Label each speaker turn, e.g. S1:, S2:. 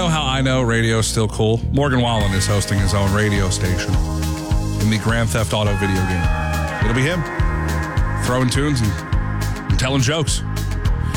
S1: know how I know radio's still cool? Morgan Wallen is hosting his own radio station in the Grand Theft Auto video game. It'll be him throwing tunes and telling jokes.